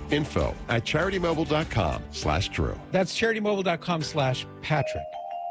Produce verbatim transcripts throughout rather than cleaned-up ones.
Info at CharityMobile.com slash Drew. That's CharityMobile.com slash Patrick.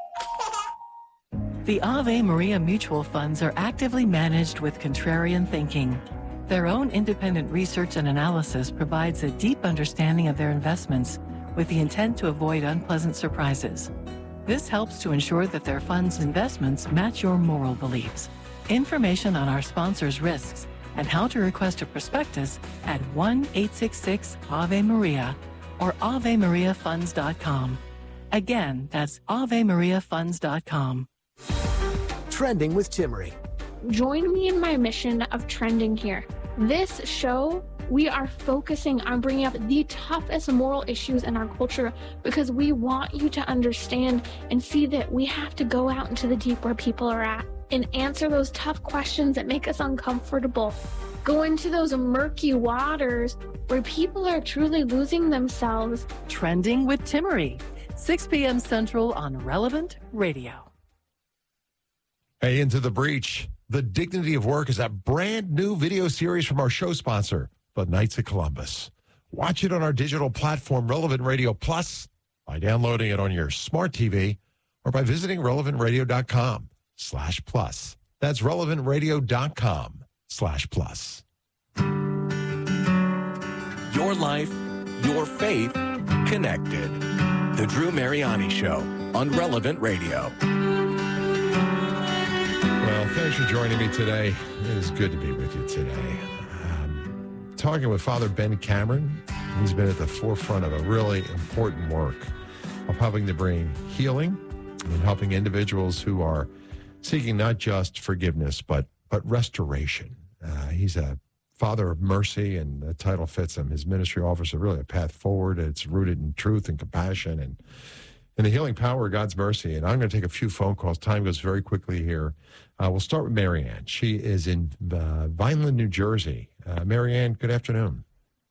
The Ave Maria mutual funds are actively managed with contrarian thinking. Their own independent research and analysis provides a deep understanding of their investments with the intent to avoid unpleasant surprises. This helps to ensure that their funds' investments match your moral beliefs. Information on our sponsors' risks and how to request a prospectus at one eight six six Ave Maria or Ave Maria Funds dot com. Again, that's Ave Maria Funds dot com. Trending with Timmerie. Join me in my mission of trending here. This show, we are focusing on bringing up the toughest moral issues in our culture because we want you to understand and see that we have to go out into the deep where people are at and answer those tough questions that make us uncomfortable. Go into those murky waters where people are truly losing themselves. Trending with Timmerie, six p.m. Central on Relevant Radio. Hey, Into the Breach. The Dignity of Work is a brand new video series from our show sponsor, the Knights of Columbus. Watch it on our digital platform, Relevant Radio Plus, by downloading it on your smart T V or by visiting relevantradio.com slash plus. That's relevantradio.com slash plus. Your life, your faith, connected. The Drew Mariani Show on Relevant Radio. Well, thanks for joining me today. It is good to be with you today. Um, talking with Father Ben Cameron. He's been at the forefront of a really important work of helping to bring healing and helping individuals who are seeking not just forgiveness, but but restoration. Uh, he's a father of mercy, and the title fits him. His ministry offers a really a path forward. It's rooted in truth and compassion and and the healing power of God's mercy. And I'm going to take a few phone calls. Time goes very quickly here. Uh, we'll start with Marianne. She is in uh, Vineland, New Jersey. Uh, Marianne, good afternoon.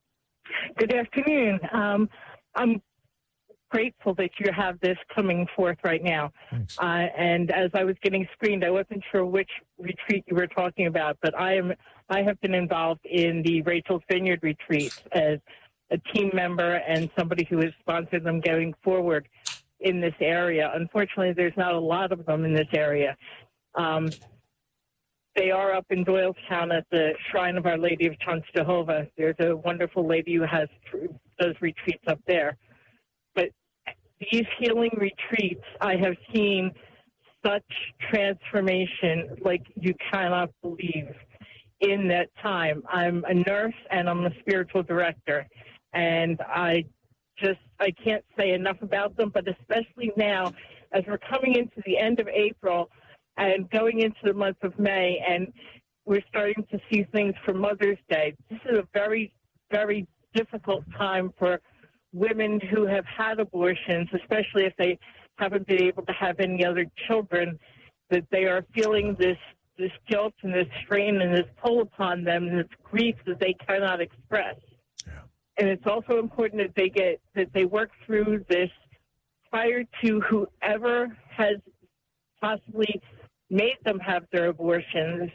Good afternoon. Um, I'm grateful that you have this coming forth right now. Thanks. Uh, and as I was getting screened, I wasn't sure which retreat you were talking about, but I am I have been involved in the Rachel's Vineyard retreat as a team member and somebody who has sponsored them going forward in this area. Unfortunately, there's not a lot of them in this area. Um, they are up in Doylestown at the Shrine of Our Lady of Chance Jehovah. There's a wonderful lady who has does retreats up there. But these healing retreats, I have seen such transformation like you cannot believe in that time. I'm a nurse and I'm a spiritual director, and I just, I can't say enough about them, but especially now as we're coming into the end of April and going into the month of May, and we're starting to see things for Mother's Day. This is a very, very difficult time for women who have had abortions, especially if they haven't been able to have any other children, that they are feeling this this guilt and this strain and this pull upon them, and this grief that they cannot express. Yeah. And it's also important that they get that they work through this prior to whoever has possibly made them have their abortions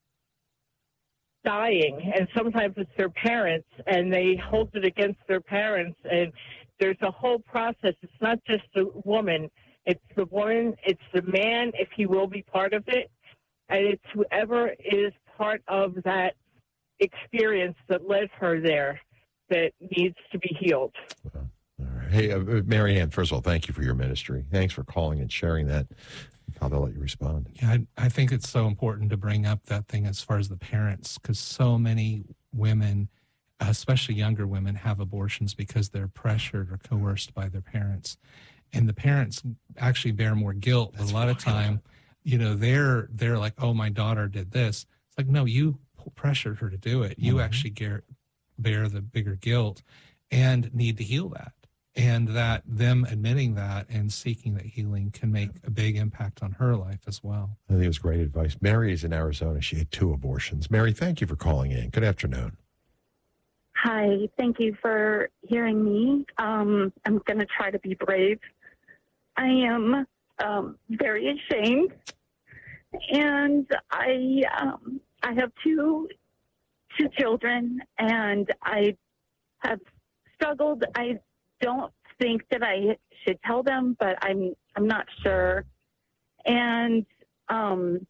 dying. And sometimes it's their parents, and they hold it against their parents. And there's a whole process. It's not just the woman. It's the woman, it's the man, if he will be part of it. And it's whoever is part of that experience that led her there that needs to be healed. Well, all right. Hey, uh, Marianne, first of all, thank you for your ministry. Thanks for calling and sharing that. I'll let you respond. Yeah, I, I think it's so important to bring up that thing as far as the parents, because so many women, especially younger women, have abortions because they're pressured or coerced by their parents. And the parents actually bear more guilt. That's a lot of time, you know, they're they're like, oh, my daughter did this. It's like, no, you pressured her to do it. You mm-hmm. actually bear, bear the bigger guilt and need to heal that. And that them admitting that and seeking that healing can make a big impact on her life as well. I think it was great advice. Mary is in Arizona. She had two abortions. Mary, thank you for calling in. Good afternoon. Hi, thank you for hearing me. Um, I'm going to try to be brave. I am um, very ashamed, and I um, I have two two children, and I have struggled. I don't think that I should tell them, but I'm I'm not sure. And um,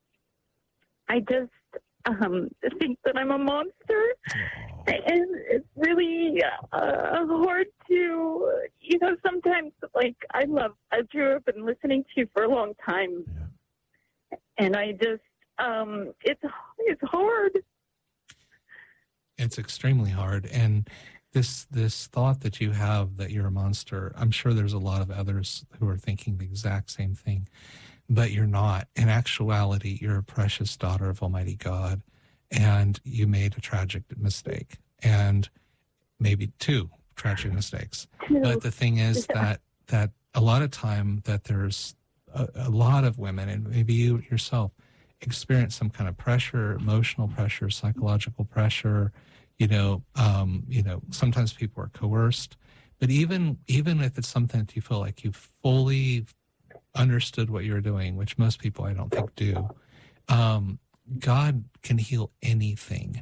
I just um, think that I'm a monster. And it's really uh, hard to, you know, sometimes, like, I love, I Drew, have been listening to you for a long time. Yeah. And I just, um, it's, it's hard. It's extremely hard. And this, this thought that you have that you're a monster, I'm sure there's a lot of others who are thinking the exact same thing, but you're not. In actuality, you're a precious daughter of Almighty God. And you made a tragic mistake, and maybe two tragic mistakes. But the thing is that that a lot of time that there's a, a lot of women, and maybe you yourself, experience some kind of pressure, emotional pressure, psychological pressure. You know, um, you know. Sometimes people are coerced, but even even if it's something that you feel like you fully understood what you're doing, which most people I don't think do. Um, God can heal anything.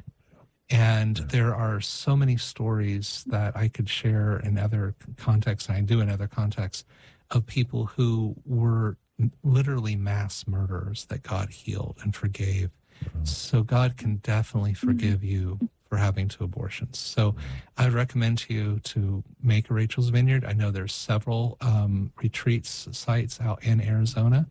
And there are so many stories that I could share in other contexts, and I do in other contexts, of people who were literally mass murderers that God healed and forgave. So God can definitely forgive you for having two abortions. So I would recommend to you to make a Rachel's Vineyard. I know there's several um, retreats sites out in Arizona.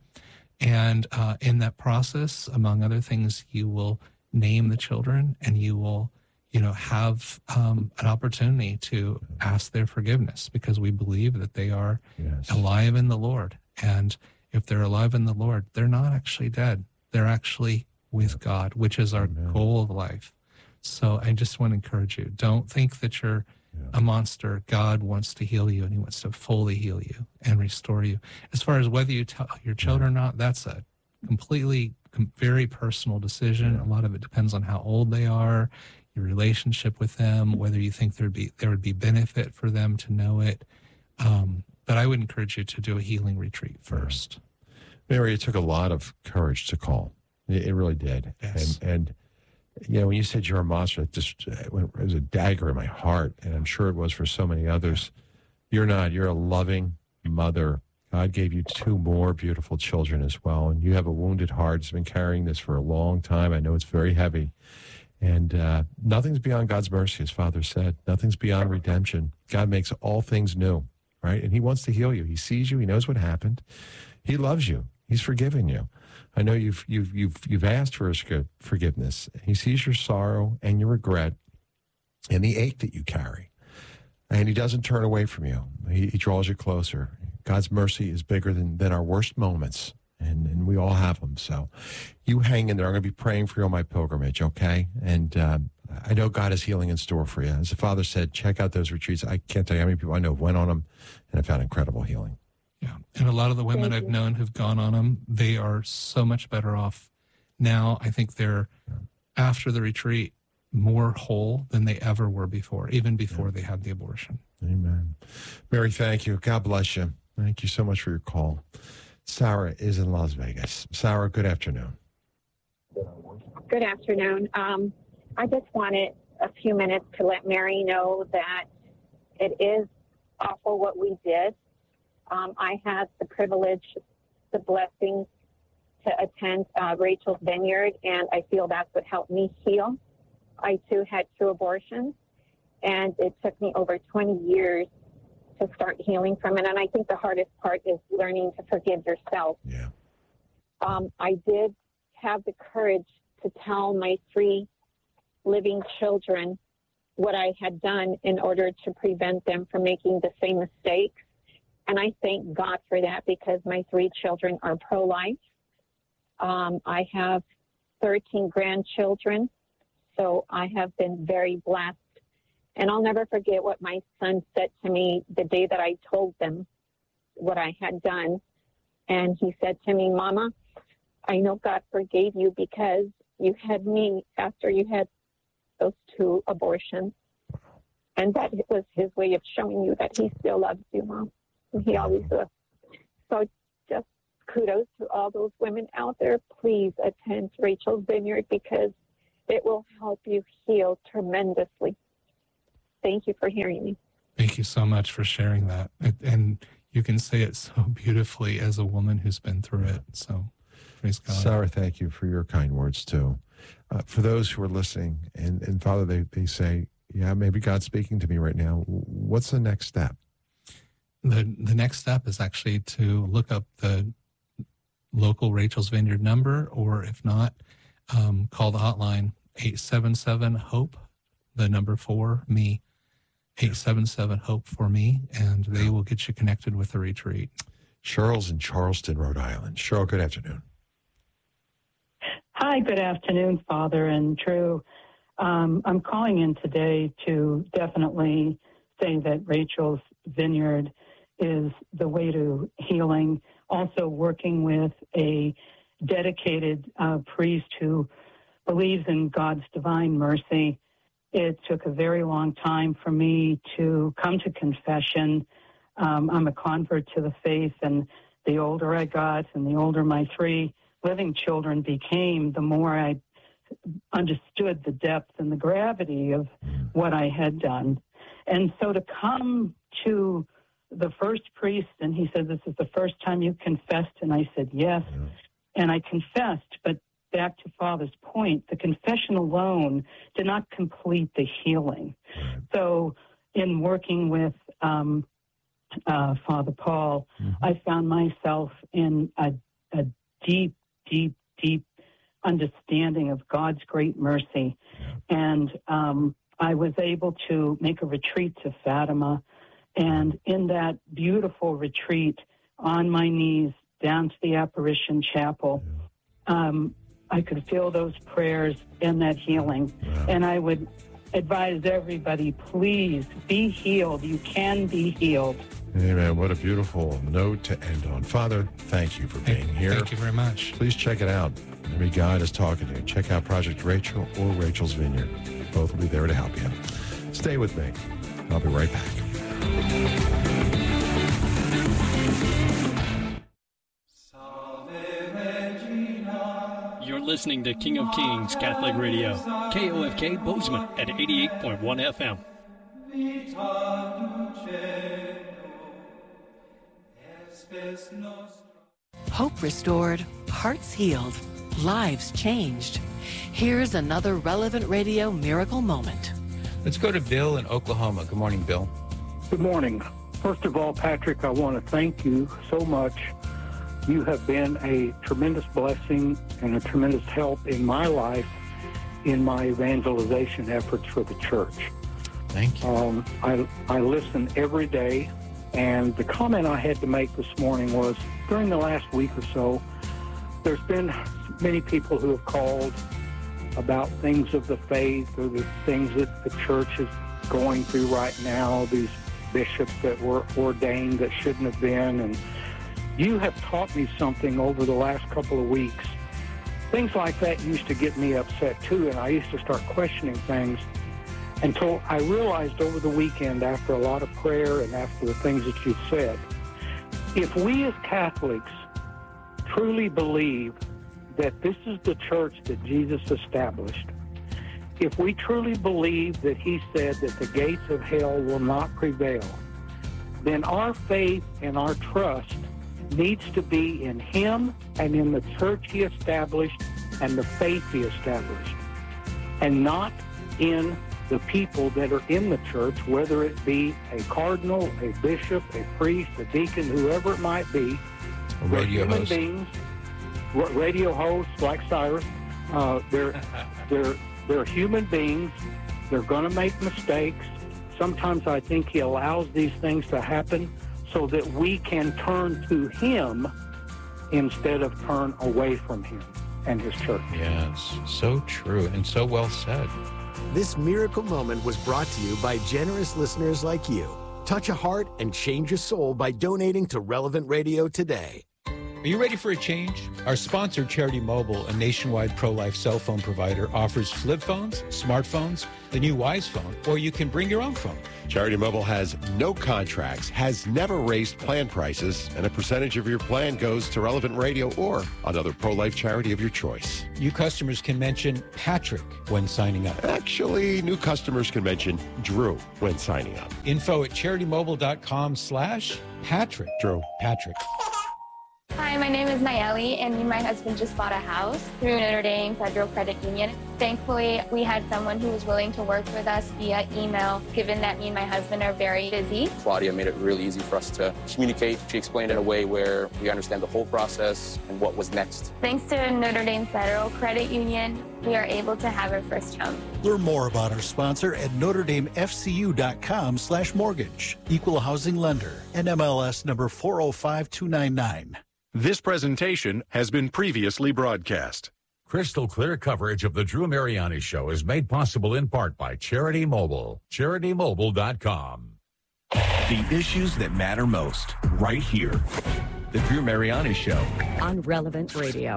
And uh, in that process, among other things, you will name the children, and you will, you know, have um, an opportunity to ask their forgiveness, because we believe that they are yes. alive in the Lord. And if they're alive in the Lord, they're not actually dead. They're actually with God, which is our Amen. Goal of life. So I just want to encourage you, don't think that you're a monster. God wants to heal you, and he wants to fully heal you and restore you. As far as whether you tell your children or not, that's a completely, very personal decision. A lot of it depends on how old they are, your relationship with them, whether you think there'd be there would be benefit for them to know it. Um, but I would encourage you to do a healing retreat first. Mary, it took a lot of courage to call. It, it really did. Yes. And, and you know, when you said you're a monster, it just it was a dagger in my heart, and I'm sure it was for so many others. You're not. You're a loving mother. God gave you two more beautiful children as well, and you have a wounded heart. It's been carrying this for a long time. I know it's very heavy, and uh, nothing's beyond God's mercy, as Father said. Nothing's beyond redemption. God makes all things new, right? And he wants to heal you. He sees you. He knows what happened. He loves you. He's forgiven you. I know you've you've you've you've asked for his forgiveness. He sees your sorrow and your regret and the ache that you carry, and he doesn't turn away from you. He, he draws you closer. God's mercy is bigger than, than our worst moments, and, and we all have them. So you hang in there. I'm going to be praying for you on my pilgrimage, okay? And uh, I know God has healing in store for you. As the Father said, check out those retreats. I can't tell you how many people I know have went on them and have found incredible healing. Yeah, and a lot of the women Thank I've you. known who've gone on them, they are so much better off now. I think they're, after the retreat, more whole than they ever were before, even before yeah. they had the abortion. Amen. Mary, thank you. God bless you. Thank you so much for your call. Sarah is in Las Vegas. Sarah, good afternoon. Good afternoon. Um, I just wanted a few minutes to let Mary know that it is awful what we did. Um, I had the privilege, the blessing to attend uh, Rachel's Vineyard, and I feel that's what helped me heal. I, too, had two abortions, and it took me over twenty years to start healing from it. And I think the hardest part is learning to forgive yourself. Yeah. Um, I did have the courage to tell my three living children what I had done in order to prevent them from making the same mistakes. And I thank God for that, because my three children are pro-life. Um, I have thirteen grandchildren, so I have been very blessed. And I'll never forget what my son said to me the day that I told them what I had done. And he said to me, "Mama, I know God forgave you because you had me after you had those two abortions." And that was his way of showing you that he still loves you, Mom. And he always will. So just kudos to all those women out there. Please attend Rachel's Vineyard, because it will help you heal tremendously. Thank you for hearing me. Thank you so much for sharing that. It, and you can say it so beautifully as a woman who's been through it. So praise God. Sarah, thank you for your kind words too. Uh, for those who are listening, and, and Father, they, they say, yeah, maybe God's speaking to me right now. What's the next step? The the next step is actually to look up the local Rachel's Vineyard number, or if not, um, call the hotline eight seven seven HOPE, the number four, me, eight seven seven HOPE for me, and they will get you connected with the retreat. Cheryl's in Charleston, Rhode Island. Cheryl, good afternoon. Hi, good afternoon, Father and Drew. Um, I'm calling in today to definitely say that Rachel's Vineyard is the way to healing. Also working with a dedicated uh, priest who believes in God's divine mercy. It took a very long time for me to come to confession. Um, I'm a convert to the faith, and the older I got and the older my three living children became, the more I understood the depth and the gravity of what I had done. And so to come to the first priest, and he said, this is the first time you confessed, and I said, yes. Yeah. And I confessed, but back to Father's point, the confession alone did not complete the healing. Right. So in working with um, uh, Father Paul, mm-hmm. I found myself in a, a deep, deep, deep understanding of God's great mercy. Yeah. And um, I was able to make a retreat to Fatima. And in that beautiful retreat, on my knees, down to the apparition chapel, um, I could feel those prayers and that healing. Wow. And I would advise everybody, please be healed. You can be healed. Amen. What a beautiful note to end on. Father, thank you for being thank, here. Thank you very much. Please check it out. Maybe God is talking to you. Check out Project Rachel or Rachel's Vineyard. Both will be there to help you. Stay with me. I'll be right back. You're listening to King of Kings Catholic Radio, K O F K Bozeman at eighty-eight point one F M. Hope restored, hearts healed, lives changed. Here's another Relevant Radio miracle moment. Let's go to Bill in Oklahoma. Good morning, Bill. Good morning. First of all, Patrick, I want to thank you so much. You have been a tremendous blessing and a tremendous help in my life in my evangelization efforts for the church. Thank you. Um, I, I listen every day, and the comment I had to make this morning was, during the last week or so, there's been many people who have called about things of the faith or the things that the church is going through right now, these bishops that were ordained that shouldn't have been. And you have taught me something over the last couple of weeks. Things like that used to get me upset too, and I used to start questioning things until I realized over the weekend, after a lot of prayer and after the things that you've said, if we as Catholics truly believe that this is the church that Jesus established, if we truly believe that he said that the gates of hell will not prevail, then our faith and our trust needs to be in him and in the church he established and the faith he established, and not in the people that are in the church, whether it be a cardinal, a bishop, a priest, a deacon, whoever it might be. A radio human host. beings, radio hosts like Cyrus, uh, they're, they're, they're human beings. They're going to make mistakes. Sometimes I think he allows these things to happen so that we can turn to him instead of turn away from him and his church. Yes, so true and so well said. This miracle moment was brought to you by generous listeners like you. Touch a heart and change a soul by donating to Relevant Radio today. Are you ready for a change? Our sponsor, Charity Mobile, a nationwide pro-life cell phone provider, offers flip phones, smartphones, the new Wise phone, or you can bring your own phone. Charity Mobile has no contracts, has never raised plan prices, and a percentage of your plan goes to Relevant Radio or another pro-life charity of your choice. New customers can mention Patrick when signing up. Actually, new customers can mention Drew when signing up. Info at CharityMobile.com slash Patrick. Drew. Patrick. Hi, my name is Nayeli, and me and my husband just bought a house through Notre Dame Federal Credit Union. Thankfully, we had someone who was willing to work with us via email, given that me and my husband are very busy. Claudia made it really easy for us to communicate. She explained in a way where we understand the whole process and what was next. Thanks to Notre Dame Federal Credit Union, we are able to have our first home. Learn more about our sponsor at Notre Dame F C U dot com slash mortgage. Equal housing lender. N M L S number four oh five two nine nine. This presentation has been previously broadcast. Crystal clear coverage of the Drew Mariani Show is made possible in part by Charity Mobile. Charity Mobile dot com. The issues that matter most, right here. The Drew Mariani Show. On Relevant Radio.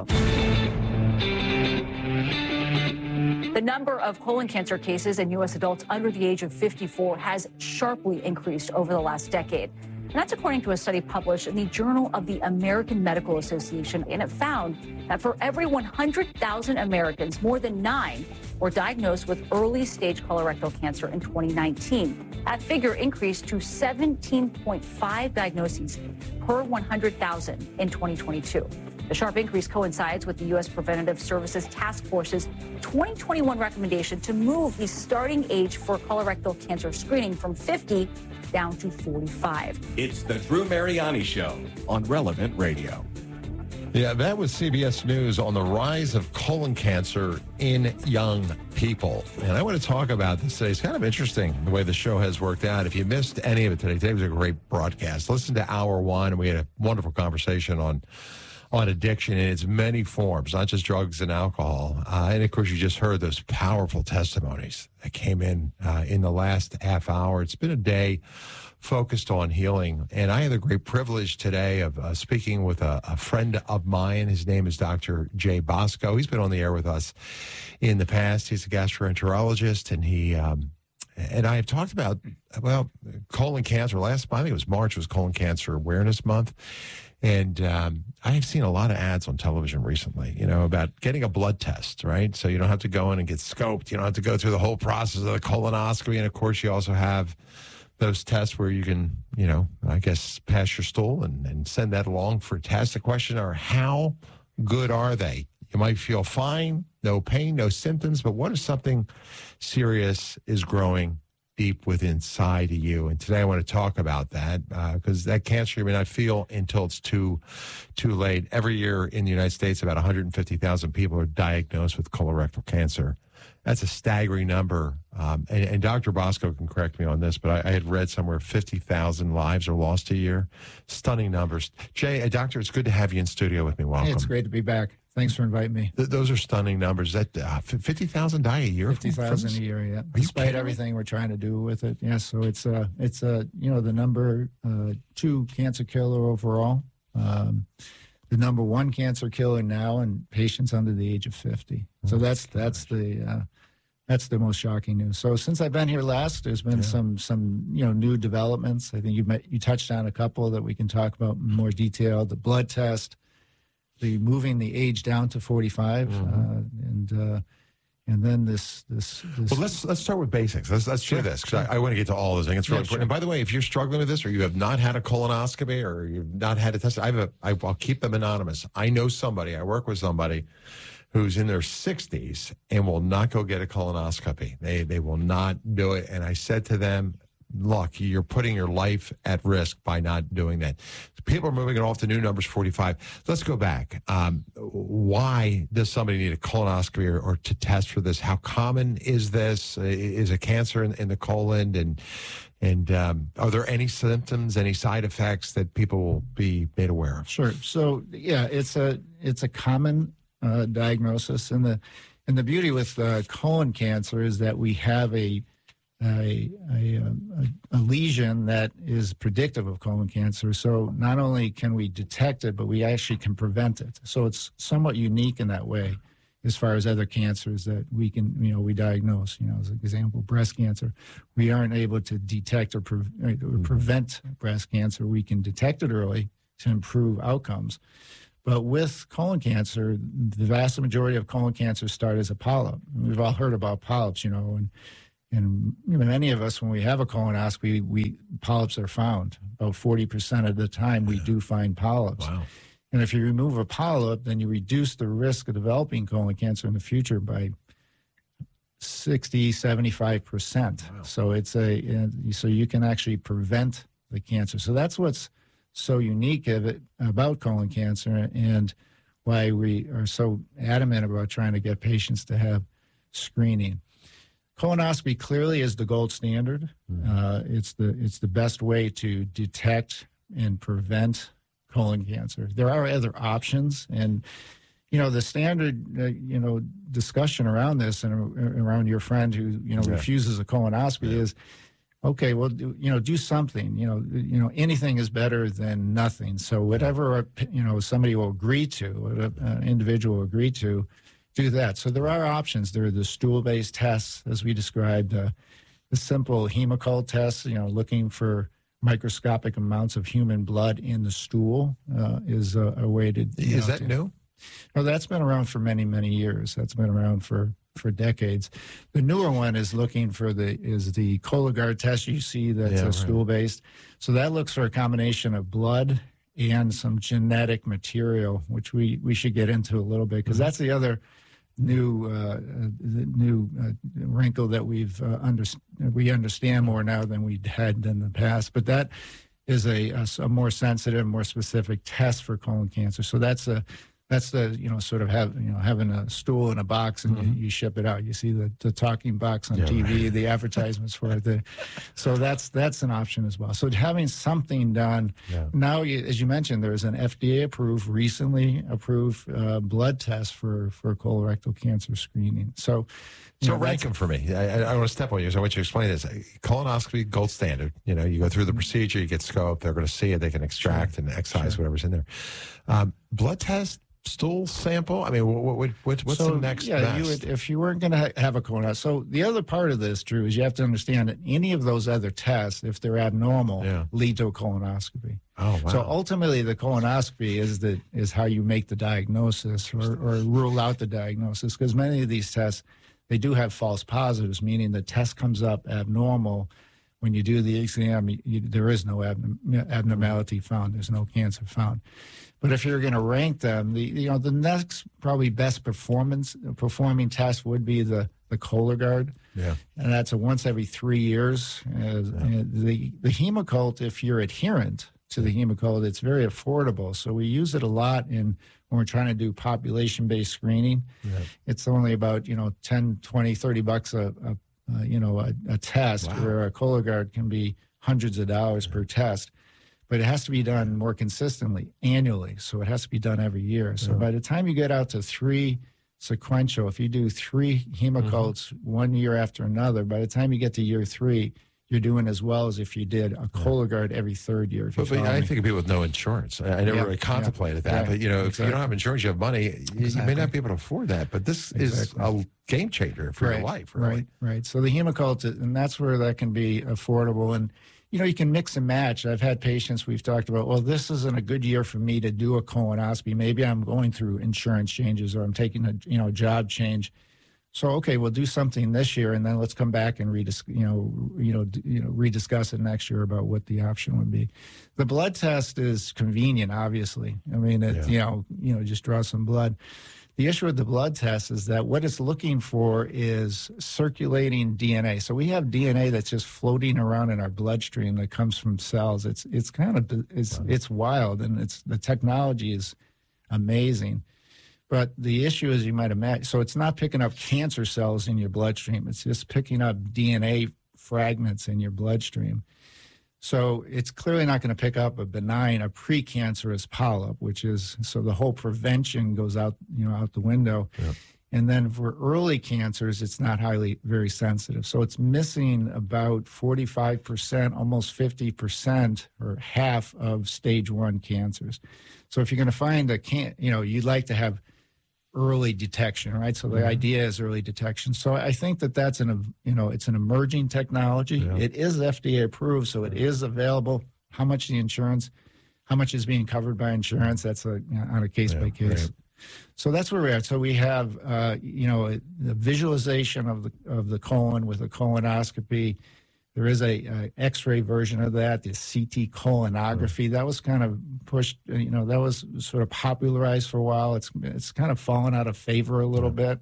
The number of colon cancer cases in U S adults under the age of fifty-four has sharply increased over the last decade. And that's according to a study published in the Journal of the American Medical Association. And it found that for every one hundred thousand Americans, more than nine were diagnosed with early stage colorectal cancer in twenty nineteen. That figure increased to seventeen point five diagnoses per one hundred thousand in twenty twenty-two. The sharp increase coincides with the U S Preventative Services Task Force's twenty twenty-one recommendation to move the starting age for colorectal cancer screening from fifty down to forty-five. It's the Drew Mariani Show on Relevant Radio. Yeah, that was C B S News on the rise of colon cancer in young people. And I want to talk about this today. It's kind of interesting the way the show has worked out. If you missed any of it today, today was a great broadcast. Listen to hour one, and we had a wonderful conversation on on addiction in its many forms, not just drugs and alcohol. Uh, and, of course, you just heard those powerful testimonies that came in uh, in the last half hour. It's been a day focused on healing. And I had the great privilege today of uh, speaking with a, a friend of mine. His name is Doctor Jay Bosco. He's been on the air with us in the past. He's a gastroenterologist, and he um, and I have talked about, well, colon cancer. Last, I think it was March, was Colon Cancer Awareness Month. And um, I have seen a lot of ads on television recently, you know, about getting a blood test, right? So you don't have to go in and get scoped. You don't have to go through the whole process of the colonoscopy. And, of course, you also have those tests where you can, you know, I guess, pass your stool and, and send that along for a test. The question are, how good are they? You might feel fine, no pain, no symptoms, but what if something serious is growing deep within inside of you? And today I want to talk about that because uh, that cancer you may not feel until it's too too late. Every year in the United States, about one hundred fifty thousand people are diagnosed with colorectal cancer. That's a staggering number. Um, and, and Doctor Bosco can correct me on this, but I, I had read somewhere fifty thousand lives are lost a year. Stunning numbers. Jay, uh, Doctor, it's good to have you in studio with me. Welcome. Hey, it's great to be back. Thanks for inviting me. Th- those are stunning numbers. That uh, fifty thousand die a year. Fifty thousand a year, yeah. Despite everything we're trying to do with it, yeah. So it's uh, it's uh, you know, the number uh, two cancer killer overall. Um, the number one cancer killer now in patients under the age of fifty. So that's that's the uh, that's the most shocking news. So since I've been here last, there's been yeah. some some you know new developments. I think you met, you touched on a couple that we can talk about in more detail. The blood test. The moving the age down to forty-five, mm-hmm. uh, and uh, and then this this. this well, let's let's start with basics. Let's let's do this because I, I want to get to all those things. It's really yeah, important. Sure. And by the way, if you're struggling with this, or you have not had a colonoscopy, or you've not had a test, I have a. I, I'll keep them anonymous. I know somebody. I work with somebody who's in their sixties and will not go get a colonoscopy. They they will not do it. And I said to them, look, you're putting your life at risk by not doing that. People are moving it off to new numbers, forty-five. Let's go back. Um, why does somebody need a colonoscopy or, or to test for this? How common is this? Is a cancer in, in the colon? And and um, are there any symptoms, any side effects that people will be made aware of? Sure. So yeah, it's a it's a common uh, diagnosis, and the and the beauty with uh, colon cancer is that we have a A, a, a, a lesion that is predictive of colon cancer. So not only can we detect it, but we actually can prevent it. So it's somewhat unique in that way as far as other cancers that we can, you know, we diagnose. You know, as an example, breast cancer. We aren't able to detect or, pre- or prevent breast cancer. We can detect it early to improve outcomes. But with colon cancer, the vast majority of colon cancers start as a polyp. We've all heard about polyps, you know, and and you know, many of us, when we have a colonoscopy, we polyps are found. About forty percent of the time, we do find polyps. Wow. And if you remove a polyp, then you reduce the risk of developing colon cancer in the future by sixty, seventy-five percent. Wow. So it's a so you can actually prevent the cancer. So that's what's so unique of it, about colon cancer, and why we are so adamant about trying to get patients to have screening. Colonoscopy clearly is the gold standard. Mm. Uh, it's the it's the best way to detect and prevent colon cancer. There are other options, and you know the standard uh, you know discussion around this and uh, around your friend who you know yeah. refuses a colonoscopy yeah. is, okay, well, do, you know, do something. You know, you know, anything is better than nothing. So whatever you know somebody will agree to, an individual will agree to, do that. So there are options. There are the stool-based tests, as we described, uh, the simple Hemoccult test. You know, looking for microscopic amounts of human blood in the stool uh, is a, a way to. Is know, that to, new? No, that's been around for many, many years. That's been around for. for decades. The newer one is looking for the is the Cologuard test. You see that's yeah, a right. stool-based. So that looks for a combination of blood and some genetic material, which we, we should get into a little bit, because mm-hmm. that's the other new uh, the new uh, wrinkle that we've uh, under, we understand more now than we had in the past. But that is a, a, a more sensitive, more specific test for colon cancer. So that's a That's the, you know, sort of have, you know, having a stool in a box and mm-hmm. you, you ship it out. You see the, the talking box on yeah, T V, right. the advertisements for it. The, so that's that's an option as well. So having something done. Yeah. Now, you, as you mentioned, there's an F D A-approved, recently approved uh, blood test for, for colorectal cancer screening. So, so know, rank them for me. I, I want to step on you. So I want you to explain this. Colonoscopy, gold standard. You know, you go through the procedure, you get scoped, they're going to see it, they can extract sure. and excise sure. whatever's in there. Um, blood test? Stool sample? I mean, what, what, what, what's so, the next yeah, best? You would, if you weren't going to ha- have a colonoscopy. So the other part of this, Drew, is you have to understand that any of those other tests, if they're abnormal, yeah. lead to a colonoscopy. Oh, wow. So ultimately, the colonoscopy is the is how you make the diagnosis or, or rule out the diagnosis, because many of these tests, they do have false positives, meaning the test comes up abnormal. When you do the exam, you, you, there is no abnorm- abnormality found. There's no cancer found. But if you're going to rank them, the you know the next probably best performance performing test would be the the Cologuard, yeah, and that's a once every three years. Uh, yeah. The the Hemoccult, if you're adherent to the Hemoccult, it's very affordable. So we use it a lot in when we're trying to do population-based screening. Yeah. It's only about you know ten, twenty, thirty bucks a, a uh, you know a, a test, wow. where a Cologuard can be hundreds of dollars yeah. per test. But it has to be done more consistently, annually. So it has to be done every year. So yeah. by the time you get out to three sequential, if you do three Hemoccults mm-hmm. one year after another, by the time you get to year three, you're doing as well as if you did a Cologuard every third year. But, but I think of people with no insurance. I, I never yeah, really contemplated yeah, that. Yeah, but, you know, exactly. if you don't have insurance, you have money, you, exactly. you may not be able to afford that. But this exactly. is a game changer for right, your life, really. Right, right. So the Hemoccult, and that's where that can be affordable. And you know, you can mix and match. I've had patients we've talked about, well, this isn't a good year for me to do a colonoscopy. Maybe I'm going through insurance changes or I'm taking a, you know, job change. So, okay, we'll do something this year and then let's come back and redis- you know, you know, you know, rediscuss it next year about what the option would be. The blood test is convenient, obviously. I mean, it, yeah. you know, you know, just draw some blood. The issue with the blood test is that what it's looking for is circulating D N A. So we have D N A that's just floating around in our bloodstream that comes from cells. It's it's kind of it's it's wild, and it's the technology is amazing. But the issue is, you might imagine, so it's not picking up cancer cells in your bloodstream. It's just picking up D N A fragments in your bloodstream. So it's clearly not going to pick up a benign, a precancerous polyp, which is, so the whole prevention goes out, you know, out the window. Yeah. And then for early cancers, it's not highly, very sensitive. So it's missing about forty-five percent, almost fifty percent or half of stage one cancers. So if you're going to find a can, you know, you'd like to have early detection, right? So the mm-hmm. idea is early detection. So I think that that's an, you know, it's an emerging technology. Yeah. It is F D A approved, so it is available. How much the insurance, how much is being covered by insurance? That's a, you know, on a case by case. Right. So that's where we're at. So we have, uh, you know, the visualization of the of the colon with a colonoscopy. There is a, a X-ray version of that, the C T colonography. That was kind of pushed, you know, that was sort of popularized for a while. It's it's kind of fallen out of favor a little bit.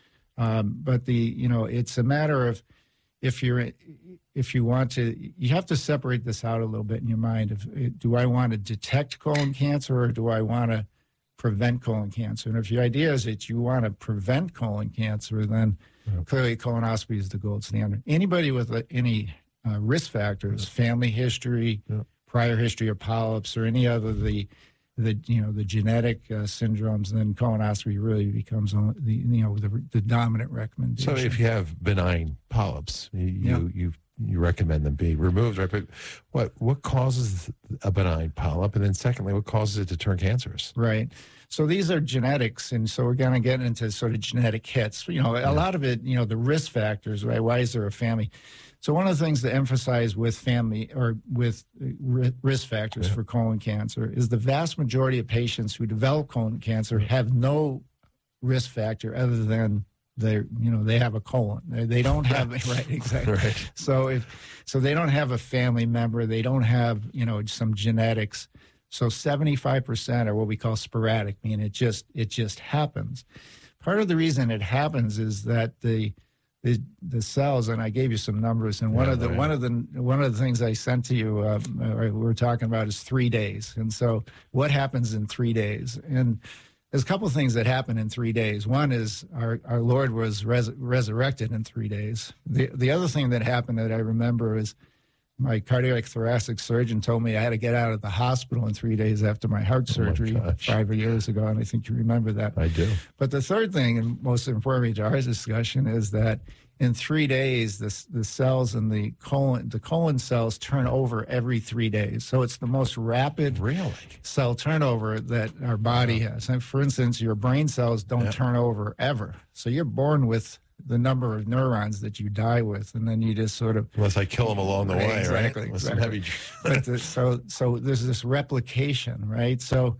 Um, but the, you know, it's a matter of if you're, if you want to, you have to separate this out a little bit in your mind. If, do I want to detect colon cancer or do I want to prevent colon cancer? And if your idea is that you want to prevent colon cancer, then yeah. clearly colonoscopy is the gold standard. Anybody with uh, any uh, risk factors, yeah. family history, yeah. prior history of polyps, or any other the the you know the genetic uh, syndromes, then colonoscopy really becomes the you know the, the dominant recommendation. So if you have benign polyps, you yeah. you, you you recommend them be removed, right? But what what causes a benign polyp, and then secondly, what causes it to turn cancerous? Right. So these are genetics, and so we're going to get into sort of genetic hits. You know, a yeah. lot of it, you know, the risk factors, right? Why is there a family? So one of the things to emphasize with family or with risk factors yeah. for colon cancer is the vast majority of patients who develop colon cancer have no risk factor other than they, you know, they have a colon. They, they don't have right exactly. Right. So if so, they don't have a family member. They don't have you know some genetics. So seventy-five percent are what we call sporadic, meaning it just it just happens. Part of the reason it happens is that the the, the cells, and I gave you some numbers, and one yeah, of the right. one of the one of the things I sent to you, uh, we were talking about is three days. And so, what happens in three days? And there's a couple of things that happen in three days. One is our, our Lord was res- resurrected in three days. The the other thing that happened that I remember is my cardiac thoracic surgeon told me I had to get out of the hospital in three days after my heart surgery oh my five years ago, and I think you remember that. I do. But the third thing, and most importantly to our discussion, is that in three days, the, the cells in the colon, the colon cells turn over every three days. So it's the most rapid really? cell turnover that our body wow. has. And for instance, your brain cells don't yeah. turn over ever. So you're born with the number of neurons that you die with, and then you just sort of unless I kill them along the right, way, exactly, right? Exactly. Heavy... but the, so so there's this replication, right? So,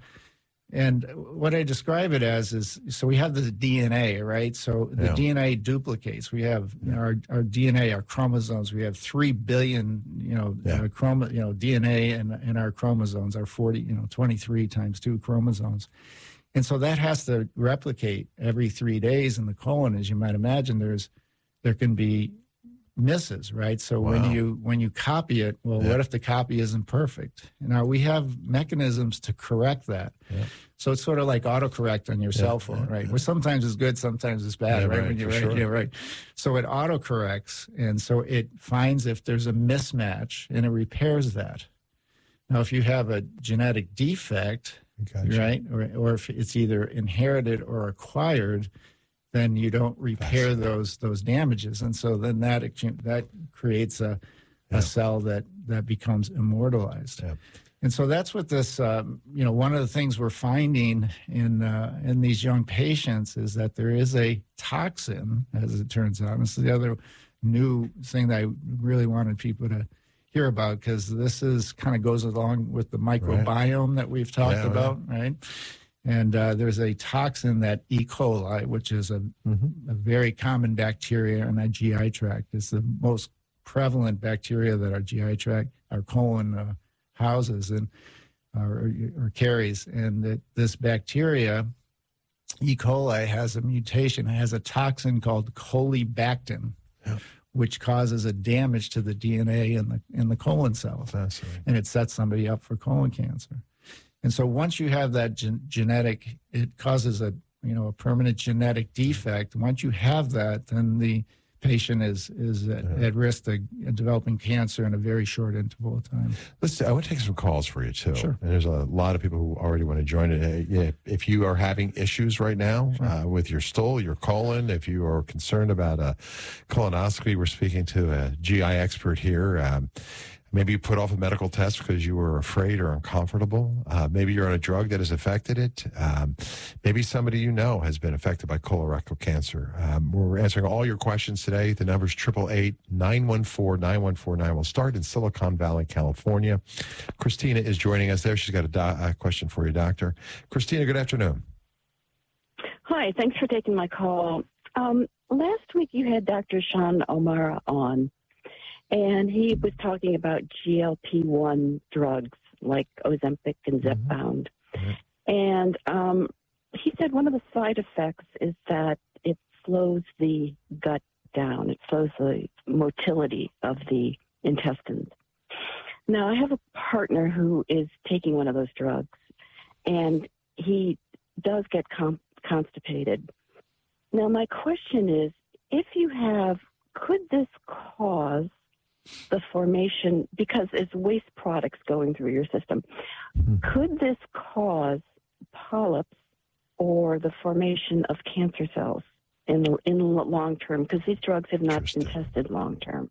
and what I describe it as is so we have the D N A, right? So the yeah. D N A duplicates. We have you know, our our D N A, our chromosomes. We have three billion, you know, yeah. uh, chrom you know D N A in in our chromosomes. Our forty, you know, twenty-three times two chromosomes. And so that has to replicate every three days in the colon. As you might imagine, there's there can be misses, right? So wow. when you when you copy it, well, yeah. what if the copy isn't perfect? Now we have mechanisms to correct that. Yeah. So it's sort of like autocorrect on your yeah. cell phone, yeah. right? Yeah. Where sometimes it's good, sometimes it's bad, yeah, right? right? When you're right, sure. yeah, right. So it autocorrects, and so it finds if there's a mismatch, and it repairs that. Now, if you have a genetic defect, gotcha. right, or, or if it's either inherited or acquired, then you don't repair those those damages, and so then that that creates a a yeah. cell that that becomes immortalized. Yeah. And so that's what this, um, you know, one of the things we're finding in uh, in these young patients is that there is a toxin, as it turns out. And this is the other new thing that I really wanted people to hear about, because this is kind of goes along with the microbiome right. that we've talked yeah, about, right? right? And uh, there's a toxin that E. coli, which is a, mm-hmm. a very common bacteria in our G I tract. It's the most prevalent bacteria that our G I tract, our colon uh, houses and uh, or, or carries. And that this bacteria, E. coli, has a mutation. It has a toxin called colibactin, yeah. which causes a damage to the D N A in the in the colon cells, and it sets somebody up for colon cancer. And so once you have that gen- genetic, it causes a you know a permanent genetic defect. Once you have that, then the patient is is at, Yeah. at risk of developing cancer in a very short interval of time. Let's. I want to take some calls for you too. Sure. And there's a lot of people who already want to join it. Uh, yeah, if you are having issues right now uh, with your stool, your colon, if you are concerned about a colonoscopy, we're speaking to a G I expert here. Um, Maybe you put off a medical test because you were afraid or uncomfortable. Uh, maybe you're on a drug that has affected it. Um, maybe somebody you know has been affected by colorectal cancer. Um, we're answering all your questions today. The number is eight eight eight, nine one four, nine one four nine. We'll start in Silicon Valley, California. Christina is joining us there. She's got a, do- a question for you, doctor. Christina, good afternoon. Hi, thanks for taking my call. Um, last week you had Doctor Sean O'Mara on, and he was talking about G L P one drugs like Ozempic and Zepbound. Mm-hmm. And um, he said one of the side effects is that it slows the gut down. It slows the motility of the intestines. Now, I have a partner who is taking one of those drugs, and he does get com- constipated. Now, my question is, if you have, could this cause the formation, because it's waste products going through your system, could this cause polyps or the formation of cancer cells in the in the long term? Because these drugs have not been tested long term.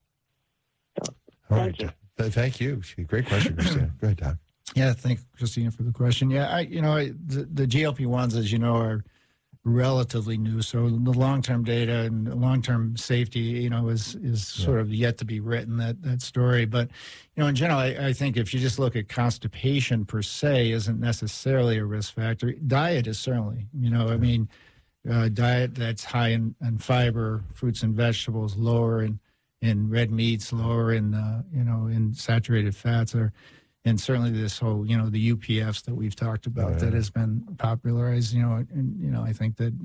So, All thank right. you. Th- Thank you. Great question, Christina. Go ahead, Doc. Yeah, thank you, Christina, for the question. Yeah, I, you know, I, the, the G L P ones, as you know, are relatively new. So the long-term data and the long-term safety, you know, is is sort of yet to be written, that that story. But, you know, in general, I, I think if you just look at constipation per se isn't necessarily a risk factor. Diet is certainly, you know, I mean, uh, diet that's high in, in fiber, fruits and vegetables, lower in, in red meats, lower in, uh, you know, in saturated fats are. And certainly this whole, you know, the U P Fs that we've talked about, oh, yeah. that has been popularized, you know, and, you know, I think that,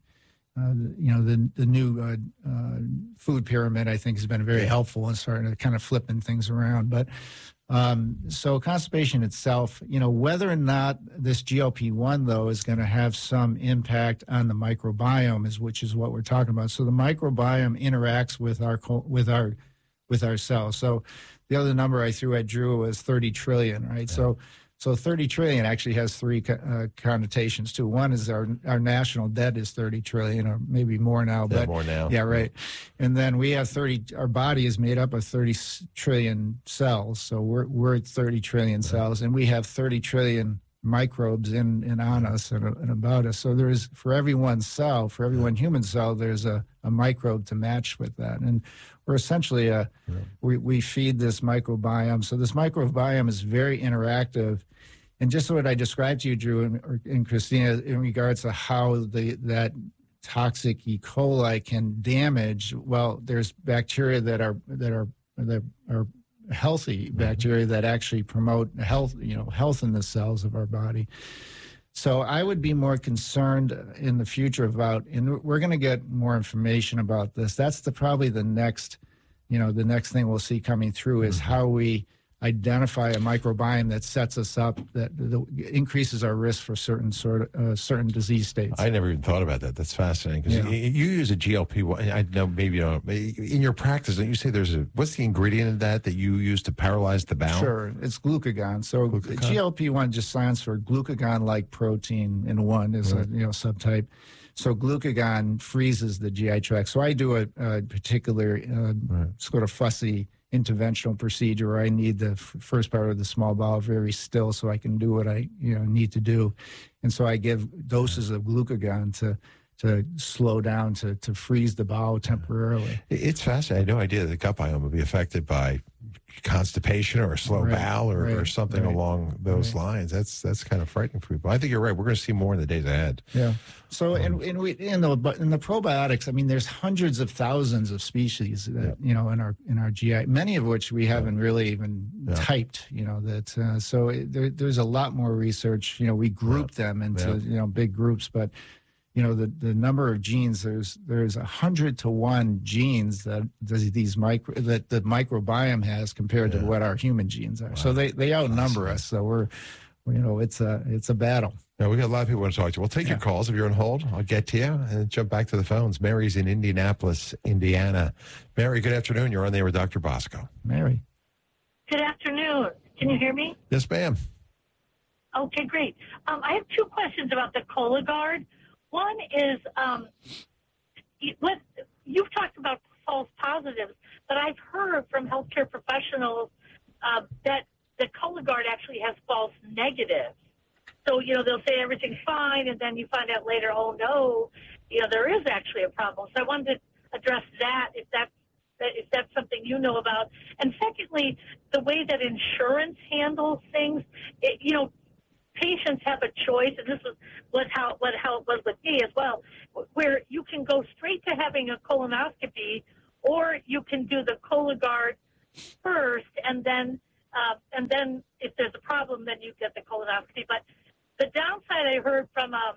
uh, uh, you know, the the new uh, uh, food pyramid, I think, has been very helpful in starting to kind of flipping things around. But um, so constipation itself, you know, whether or not this G L P one, though, is going to have some impact on the microbiome, is which is what we're talking about. So the microbiome interacts with our with our with our cells. So the other number I threw at Drew was thirty trillion, right? Yeah. So so thirty trillion actually has three uh, connotations too. One is our our national debt is thirty trillion, or maybe more now. Yeah, but more now. Yeah, right. And then we have thirty, our body is made up of thirty trillion cells. So we're we're at thirty trillion right. cells, and we have thirty trillion microbes in, in on us and, and about us. So there's, for every one cell, for every one human cell, there's a, a microbe to match with that. And we're essentially, a, yeah. we, we feed this microbiome. So this microbiome is very interactive. And just what I described to you, Drew and, and Christina, in regards to how the that toxic E. coli can damage, well, there's bacteria that are, that are, that are healthy bacteria that actually promote health, you know, health in the cells of our body. So I would be more concerned in the future about, and we're going to get more information about this. That's the probably the next, you know, the next thing we'll see coming through is how we identify a microbiome that sets us up, that, that increases our risk for certain sort of uh, certain disease states. I never even thought about that. That's fascinating because yeah. you, you use a G L P one. I know maybe you don't. In your practice, don't you say there's a what's the ingredient in that that you use to paralyze the bowel? Sure, it's glucagon. So glucagon. G L P one just stands for glucagon-like protein in one is right. a you know subtype. So glucagon freezes the G I tract. So I do a, a particular uh, right. sort of fussy interventional procedure where I need the f- first part of the small bowel very still so I can do what I you know need to do, and so I give doses of glucagon to to slow down to to freeze the bowel temporarily. It's fascinating. I had no idea that the gut biome would be affected by constipation or a slow right, bowel or, right, or something right, along those right. lines. That's that's kind of frightening for people. I think you're right. We're going to see more in the days ahead. Yeah. So um, and, and we in the in the probiotics, I mean, there's hundreds of thousands of species that yeah. you know in our in our G I, many of which we haven't really even yeah. typed. You know that. Uh, so it, there, there's a lot more research. You know, we group yeah. them into yeah. you know big groups, but. You know, the, the number of genes, there's there's a hundred to one genes that these micro that the microbiome has compared yeah. to what our human genes are. Wow. So they, they outnumber us. So we're, you know, it's a it's a battle. Now, we got a lot of people want to talk to you. We'll take Yeah. your calls if you're on hold. I'll get to you and jump back to the phones. Mary's in Indianapolis, Indiana. Mary, good afternoon. You're on there with Doctor Bosco. Mary. Good afternoon. Can you hear me? Yes, ma'am. Okay, great. Um, I have two questions about the Cologuard. One is, um, you- what, you've talked about false positives, but I've heard from healthcare professionals uh, that the Cologuard actually has false negatives. So, you know, they'll say everything's fine, and then you find out later, oh, no, you know, there is actually a problem. So I wanted to address that, if that's, if that's something you know about. And secondly, the way that insurance handles things, it, you know, patients have a choice, and this was what how what how it was with me as well, where you can go straight to having a colonoscopy, or you can do the Cologuard first, and then uh, and then if there's a problem, then you get the colonoscopy. But the downside I heard from um,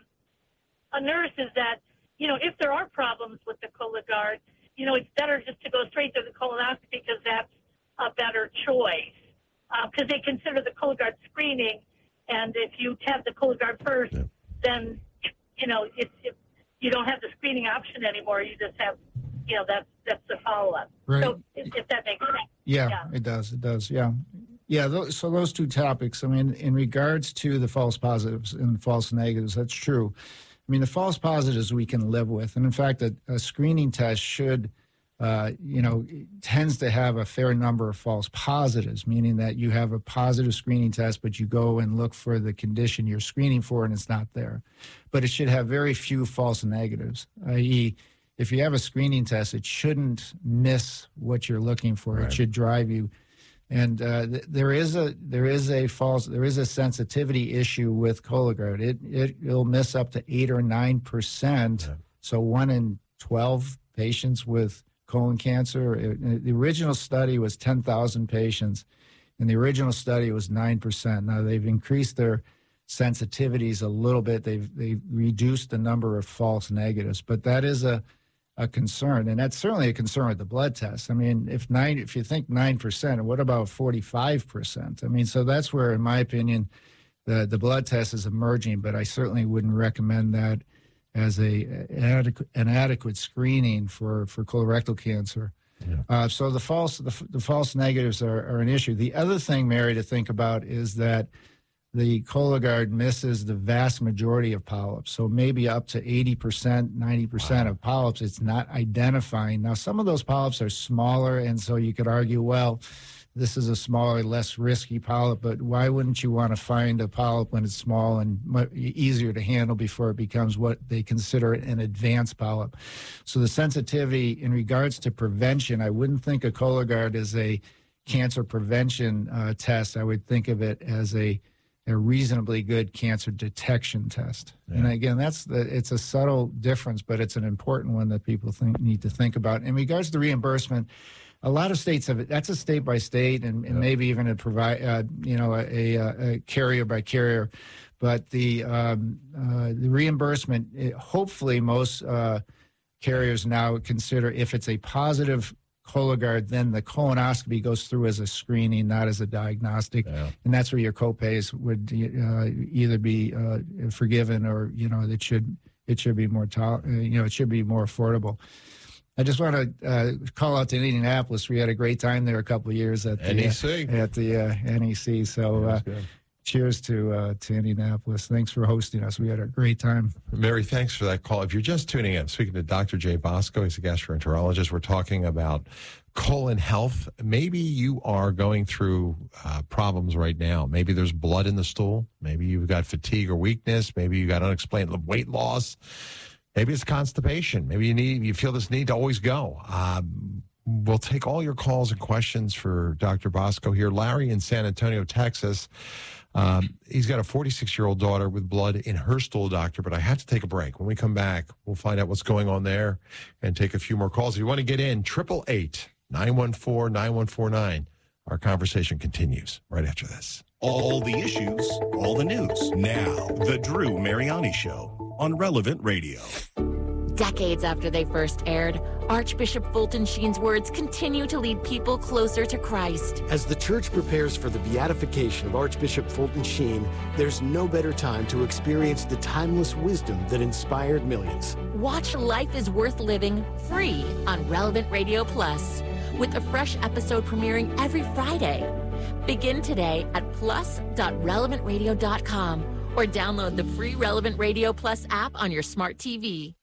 a nurse is that, you know, if there are problems with the Cologuard, you know, it's better just to go straight to the colonoscopy because that's a better choice, because uh, they consider the Cologuard screening. And if you have the Cologuard first, yeah. then, you know, if, if you don't have the screening option anymore, you just have, you know, that's, that's the follow-up. Right. So if, if that makes sense. Yeah, yeah, it does. It does. Yeah. Yeah. Those, so those two topics, I mean, in regards to the false positives and false negatives, that's true. I mean, the false positives we can live with. And in fact, a, a screening test should, uh, you know, tends to have a fair number of false positives, meaning that you have a positive screening test, but you go and look for the condition you're screening for and it's not there. But it should have very few false negatives, that is, if you have a screening test, it shouldn't miss what you're looking for. Right. It should drive you. And uh, th- there is a there is a false there is a sensitivity issue with Cologuard. It it will miss up to eight or nine percent. Yeah. So one in twelve patients with colon cancer. It, the original study was ten thousand patients, and the original study was nine percent. Now they've increased their sensitivities a little bit. They've they've reduced the number of false negatives, but that is a a concern, and that's certainly a concern with the blood test. I mean, if nine, if you think nine percent, what about forty-five percent? I mean, so that's where, in my opinion, the the blood test is emerging. But I certainly wouldn't recommend that as a an adequate, an adequate screening for for colorectal cancer. Yeah. Uh, so the false the, the false negatives are, are an issue. The other thing, Mary, to think about is that the Cologuard misses the vast majority of polyps. So maybe up to eighty percent, ninety percent wow. of polyps, it's not identifying. Now, some of those polyps are smaller, and so you could argue, well, this is a smaller, less risky polyp, but why wouldn't you want to find a polyp when it's small and easier to handle before it becomes what they consider an advanced polyp? So the sensitivity in regards to prevention, I wouldn't think of Cologuard as a cancer prevention uh, test. I would think of it as a a reasonably good cancer detection test. Yeah. And again, that's the, it's a subtle difference, but it's an important one that people think, need to think about. In regards to reimbursement, a lot of states have it. That's a state by state, and, and yeah. maybe even a provide, uh, you know, a, a, a carrier by carrier. But the um, uh, the reimbursement, it, hopefully, most uh, carriers now consider if it's a positive Cologuard, then the colonoscopy goes through as a screening, not as a diagnostic, yeah. and that's where your copays would uh, either be uh, forgiven or you know it should it should be more to- you know it should be more affordable. I just want to uh, call out to Indianapolis. We had a great time there a couple of years at the N E C uh, at the uh, N E C. So. Uh, Cheers to uh, to Indianapolis. Thanks for hosting us. We had a great time. Mary, thanks for that call. If you're just tuning in, speaking to Doctor Jay Bosco, he's a gastroenterologist. We're talking about colon health. Maybe you are going through uh, problems right now. Maybe there's blood in the stool. Maybe you've got fatigue or weakness. Maybe you've got unexplained weight loss. Maybe it's constipation. Maybe you need you feel this need to always go. Um, we'll take all your calls and questions for Doctor Bosco here. Larry in San Antonio, Texas. Um, he's got a forty-six-year-old daughter with blood in her stool, doctor, but I have to take a break. When we come back, we'll find out what's going on there and take a few more calls. If you want to get in, eight eight eight, nine one four, nine one four nine. Our conversation continues right after this. All the issues, all the news. Now, The Drew Mariani Show on Relevant Radio. Decades after they first aired, Archbishop Fulton Sheen's words continue to lead people closer to Christ. As the church prepares for the beatification of Archbishop Fulton Sheen, there's no better time to experience the timeless wisdom that inspired millions. Watch Life is Worth Living free on Relevant Radio Plus, with a fresh episode premiering every Friday. Begin today at plus dot relevant radio dot com or download the free Relevant Radio Plus app on your smart T V.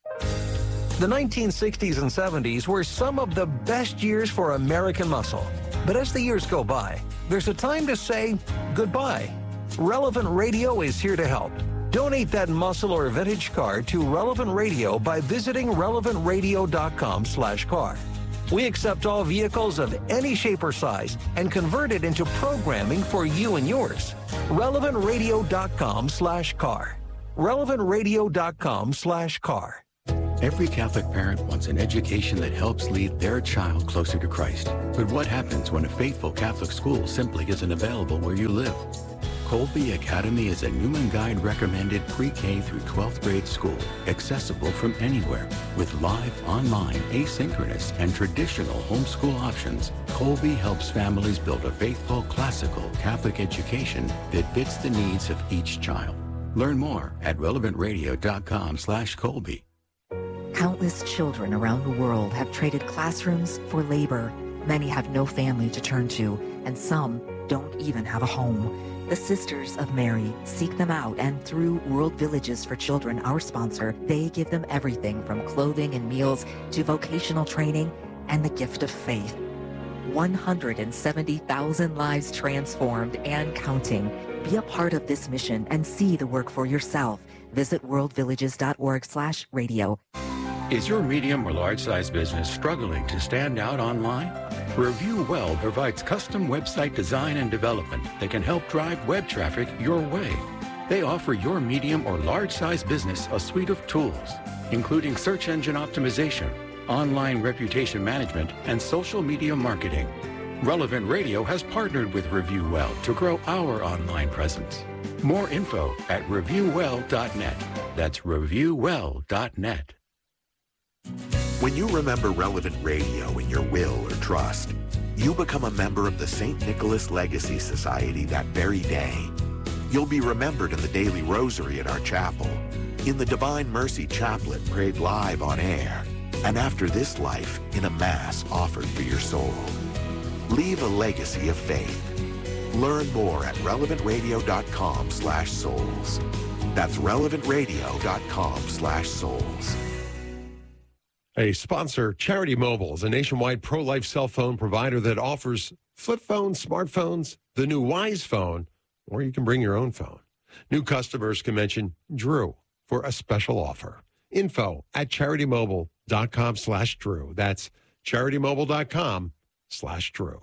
The nineteen sixties and seventies were some of the best years for American muscle. But as the years go by, there's a time to say goodbye. Relevant Radio is here to help. Donate that muscle or vintage car to Relevant Radio by visiting relevant radio dot com slash car. We accept all vehicles of any shape or size and convert it into programming for you and yours. relevant radio dot com slash car. relevant radio dot com slash car. Every Catholic parent wants an education that helps lead their child closer to Christ. But what happens when a faithful Catholic school simply isn't available where you live? Colby Academy is a Newman Guide recommended pre-K through twelfth grade school, accessible from anywhere. With live, online, asynchronous, and traditional homeschool options, Colby helps families build a faithful, classical Catholic education that fits the needs of each child. Learn more at relevant radio dot com slash Colby. Countless children around the world have traded classrooms for labor. Many have no family to turn to, and some don't even have a home. The Sisters of Mary seek them out, and through World Villages for Children, our sponsor, they give them everything from clothing and meals to vocational training and the gift of faith. one hundred seventy thousand lives transformed and counting. Be a part of this mission and see the work for yourself. Visit world villages dot org slash radio. Is your medium or large size business struggling to stand out online? Review Well provides custom website design and development that can help drive web traffic your way. They offer your medium or large size business a suite of tools, including search engine optimization, online reputation management, and social media marketing. Relevant Radio has partnered with Review Well to grow our online presence. More info at review well dot net. That's review well dot net. When you remember Relevant Radio in your will or trust, you become a member of the Saint Nicholas Legacy Society that very day. You'll be remembered in the daily rosary at our chapel, in the Divine Mercy Chaplet prayed live on air, and after this life in a Mass offered for your soul. Leave a legacy of faith. Learn more at relevant radio dot com slash souls. That's relevant radio dot com slash souls. A sponsor, Charity Mobile, is a nationwide pro-life cell phone provider that offers flip phones, smartphones, the new Wise phone, or you can bring your own phone. New customers can mention Drew for a special offer. Info at charity mobile dot com slash Drew. That's charity mobile dot com slash Drew.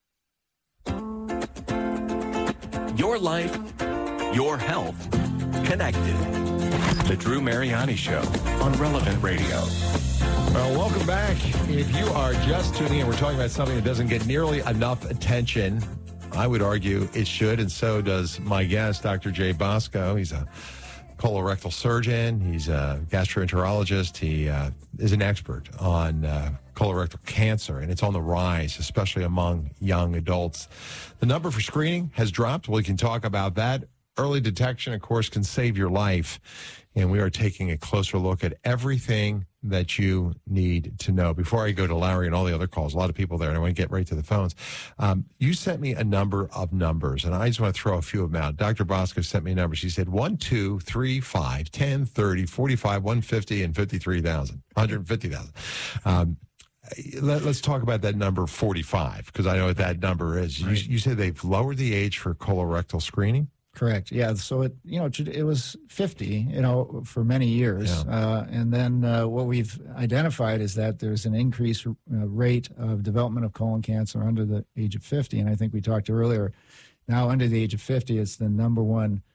Your life, your health, connected. The Drew Mariani Show on Relevant Radio. Well, welcome back. If you are just tuning in, we're talking about something that doesn't get nearly enough attention. I would argue it should, and so does my guest, Doctor Jay Bosco. He's a colorectal surgeon. He's a gastroenterologist. He uh, is an expert on uh, colorectal cancer, and it's on the rise, especially among young adults. The number for screening has dropped. We can talk about that. Early detection, of course, can save your life. And we are taking a closer look at everything that you need to know. Before I go to Larry and all the other calls, a lot of people there, and I want to get right to the phones. Um, you sent me a number of numbers, and I just want to throw a few of them out. Doctor Bosco sent me numbers. She said one, two, three, five, ten, thirty, forty-five, one hundred fifty, and fifty-three thousand, one hundred fifty thousand. Um, let, let's talk about that number forty-five, because I know what that number is. Right. You, you said they've lowered the age for colorectal screening? Correct. Yeah. So it, you know, it was fifty, you know, for many years. Yeah. Uh, and then uh, what we've identified is that there's an increased uh, rate of development of colon cancer under the age of fifty. And I think we talked earlier, now under the age of fifty, it's the number one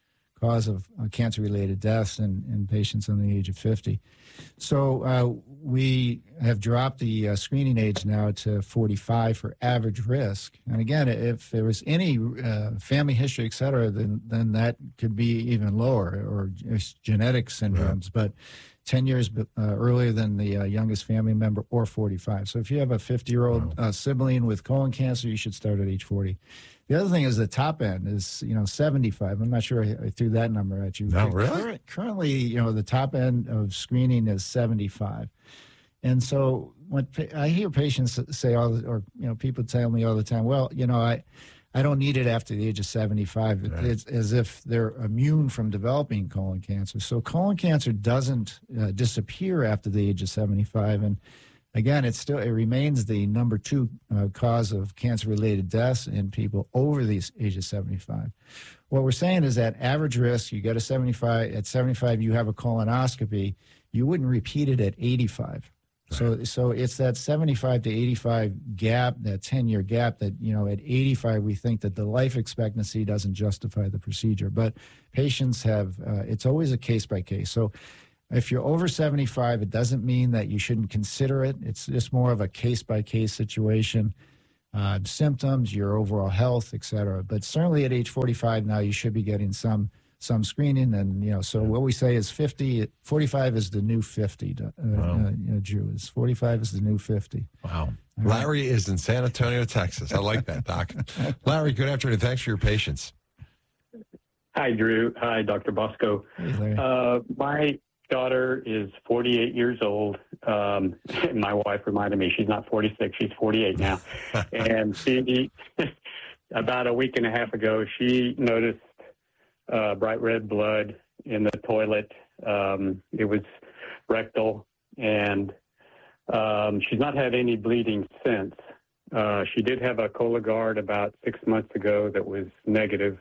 cause of uh, cancer-related deaths in, in patients under the age of fifty. So uh, we have dropped the uh, screening age now to forty-five for average risk. And again, if there was any uh, family history, et cetera, then, then that could be even lower, or just genetic syndromes. Right. But ten years uh, earlier than the uh, youngest family member, or forty-five. So if you have a fifty-year-old uh, sibling with colon cancer, you should start at age forty. The other thing is the top end is, you know, seventy-five. I'm not sure I threw that number at you. No, really? Current, currently, you know, the top end of screening is seventy-five. And so when I hear patients say, all, or, you know, people tell me all the time, well, you know, I, I don't need it after the age of seventy-five. Right. It's as if they're immune from developing colon cancer. So colon cancer doesn't uh, disappear after the age of seventy-five. And again, it still it remains the number two uh, cause of cancer-related deaths in people over the age of seventy-five. What we're saying is that average risk, you get a seventy-five, at seventy-five, you have a colonoscopy, you wouldn't repeat it at eighty-five. Right. So, so it's that seventy-five to eighty-five gap, that ten-year gap that, you know, at eighty-five, we think that the life expectancy doesn't justify the procedure. But patients have, uh, it's always a case-by-case. So if you're over seventy-five, it doesn't mean that you shouldn't consider it. It's just more of a case-by-case situation, uh, symptoms, your overall health, et cetera. But certainly at age forty-five now, you should be getting some some screening. And, you know, so what we say is fifty, forty-five is the new fifty, uh, wow. uh, you know, Drew. Is forty-five is the new fifty. Wow. All Larry right. is in San Antonio, Texas. I like that, Doc. Larry, good afternoon. Thanks for your patience. Hi, Drew. Hi, Doctor Bosco. Hey, uh, my daughter is forty-eight years old. Um, my wife reminded me she's not forty-six, she's forty-eight now. And she, about a week and a half ago, she noticed uh, bright red blood in the toilet. Um, it was rectal, and um, she's not had any bleeding since. Uh, she did have a Cologuard about six months ago that was negative,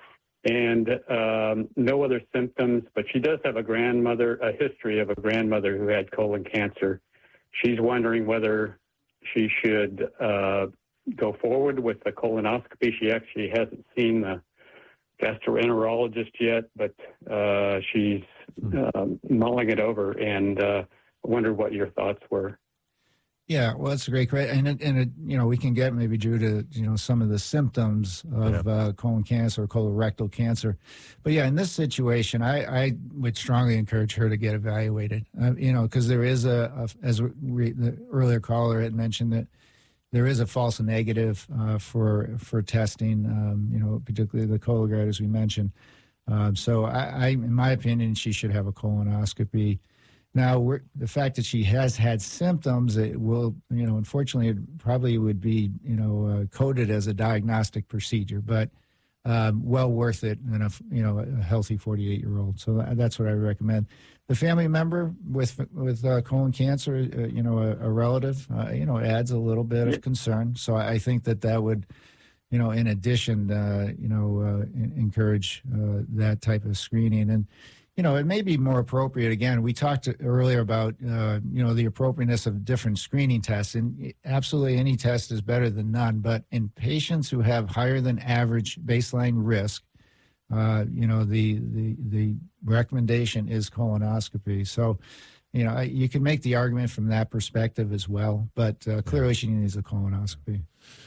and um, no other symptoms, but she does have a grandmother, a history of a grandmother who had colon cancer. She's wondering whether she should uh, go forward with the colonoscopy. She actually hasn't seen the gastroenterologist yet, but uh, she's uh, mulling it over, and uh, wondered what your thoughts were. Yeah, well, that's a great question. And, it, and it, you know, we can get maybe due to, you know, some of the symptoms of yeah. uh, colon cancer or colorectal cancer. But, yeah, in this situation, I, I would strongly encourage her to get evaluated, uh, you know, because there is a, a as we, the earlier caller had mentioned, that there is a false negative uh, for for testing, um, you know, particularly the Cologuard, as we mentioned. Um, so, I, I, in my opinion, she should have a colonoscopy. Now, we're, the fact that she has had symptoms, it will, you know, unfortunately, it probably would be, you know, uh, coded as a diagnostic procedure, but um, well worth it in a, you know, a healthy forty-eight-year-old. So that's what I recommend. The family member with with uh, colon cancer, uh, you know, a, a relative, uh, you know, adds a little bit of concern. So I think that that would, you know, in addition, uh, you know, uh, encourage uh, that type of screening. And you know, it may be more appropriate. Again, we talked earlier about, uh, you know, the appropriateness of different screening tests, and absolutely any test is better than none. But in patients who have higher than average baseline risk, uh, you know, the, the, the recommendation is colonoscopy. So, you know, you can make the argument from that perspective as well, but uh, clearly she needs a colonoscopy.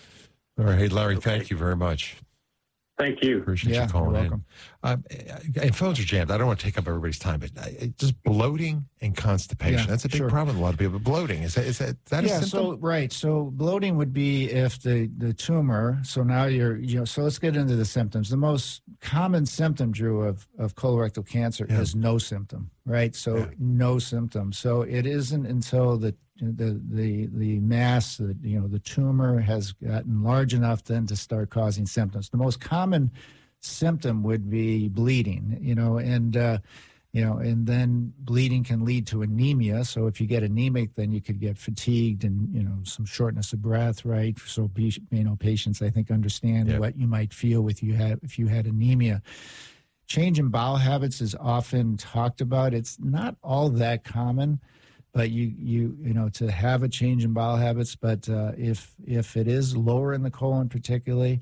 All right. Hey, Larry, thank you very much. Thank you. Appreciate yeah, you calling you're welcome. in. Um, and phones are jammed. I don't want to take up everybody's time, but uh, just bloating and constipation. Yeah, That's a big sure. problem with a lot of people. Bloating, is that, is that, is that yeah, a symptom? so, right. So bloating would be if the, the tumor, so now you're, you know, so let's get into the symptoms. The most common symptom, Drew, of, of colorectal cancer yeah. is no symptom, right? So yeah. no symptom. So it isn't until the the the the mass, the, you know, the tumor has gotten large enough then to start causing symptoms. The most common symptom would be bleeding, you know, and uh, you know, and then bleeding can lead to anemia. So if you get anemic, then you could get fatigued and, you know, some shortness of breath, right? So you know, patients, I think, understand yep. what you might feel with you had if you had anemia. Change in bowel habits is often talked about. It's not all that common. But you, you, you know, to have a change in bowel habits, but uh, if if it is lower in the colon particularly,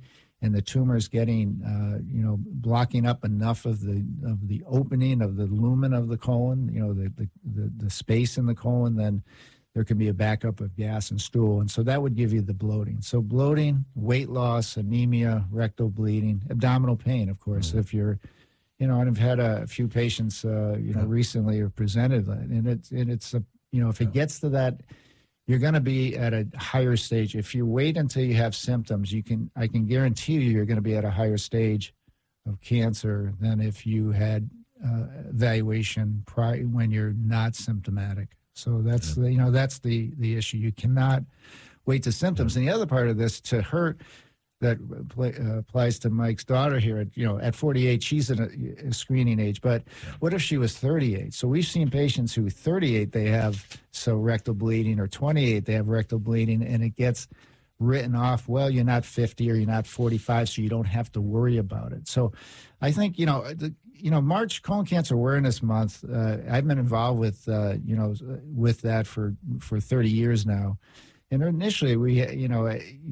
and the tumor is getting, uh, you know, blocking up enough of the of the opening of the lumen of the colon, you know, the the, the, the space in the colon, then there can be a backup of gas and stool. And so that would give you the bloating. So bloating, weight loss, anemia, rectal bleeding, abdominal pain, of course, mm-hmm. if you're, you know, and I've had a few patients, uh, you know, yeah. recently or presented, and it's, and it's a, you know, if it gets to that, you're going to be at a higher stage. If you wait until you have symptoms, you can, I can guarantee you, you're going to be at a higher stage of cancer than if you had uh, evaluation prior when you're not symptomatic. So that's yeah. the, you know, that's the, the issue. You cannot wait to symptoms. Yeah. And the other part of this, to her, that play, uh, applies to Mike's daughter here. At, you know, at forty-eight, she's at a, a screening age. But yeah. what if she was thirty-eight? So we've seen patients who thirty-eight, they have so rectal bleeding, or twenty-eight, they have rectal bleeding, and it gets written off. Well, you're not fifty or you're not forty-five, so you don't have to worry about it. So I think, you know, the, you know, March Colon Cancer Awareness Month. Uh, I've been involved with, uh, you know, with that for for thirty years now. And initially, we, you know,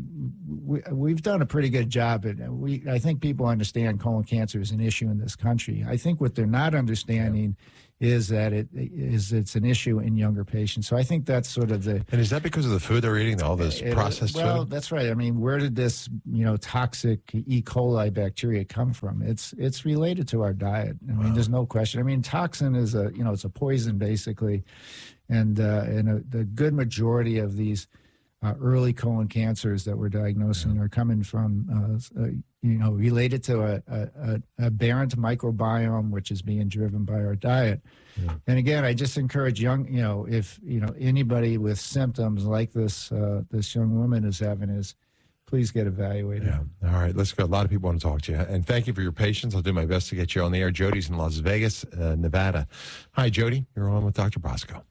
we, we've done a pretty good job. And we, I think people understand colon cancer is an issue in this country. I think what they're not understanding yeah. is that it is it's an issue in younger patients. So I think that's sort of the. And is that because of the food they're eating, all this it, processed well, food? Well, that's that's right. I mean, where did this, you know, toxic E. coli bacteria come from? It's it's related to our diet. I mean, wow. there's no question. I mean, toxin is a, you know, it's a poison basically, and uh, and a, the good majority of these. Uh, early colon cancers that we're diagnosing yeah. are coming from, uh, uh, you know, related to a, a, a aberrant microbiome, which is being driven by our diet. Yeah. And again, I just encourage young, you know, if, you know, anybody with symptoms like this, uh, this young woman is having is, please get evaluated. Yeah. All right. Let's go. A lot of people want to talk to you. And thank you for your patience. I'll do my best to get you on the air. Jody's in Las Vegas, uh, Nevada. Hi, Jody. You're on with Doctor Bosco.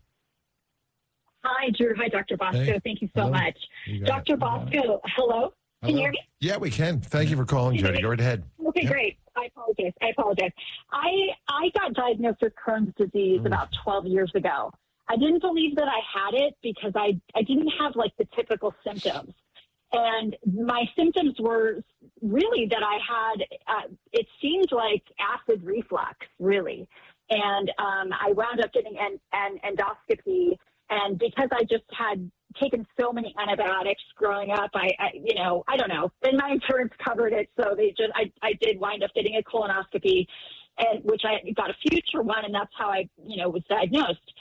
Hi, Drew. Hi, Doctor Bosco. Hey. Thank you so Hello. much. You Doctor Bosco, hello? Can Hello. you hear me? Yeah, we can. Thank you for calling, Jody. Go right ahead. Okay, yep. great. I apologize. I apologize. I I got diagnosed with Crohn's disease mm. about twelve years ago. I didn't believe that I had it because I, I didn't have, like, the typical symptoms. And my symptoms were really that I had, uh, it seemed like acid reflux, really. And um, I wound up getting an, an endoscopy. And because I just had taken so many antibiotics growing up, I, I, you know, I don't know. And my insurance covered it, so they just, I, I did wind up getting a colonoscopy, and which I got a future one, and that's how I, you know, was diagnosed.